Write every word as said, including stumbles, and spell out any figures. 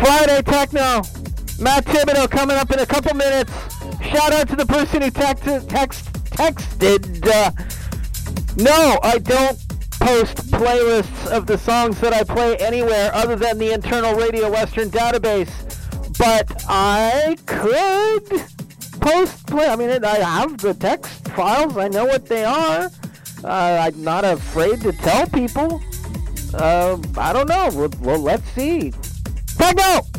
Friday Techno. Matt Thibodeau coming up in a couple minutes. Shout out to the person who text, text, texted. Uh, no, I don't post playlists of the songs that I play anywhere other than the internal Radio Western database. But I could post play. I mean, I have the text files. I know what they are. Uh, I'm not afraid to tell people. Uh, I don't know. Well, well let's see. Techno!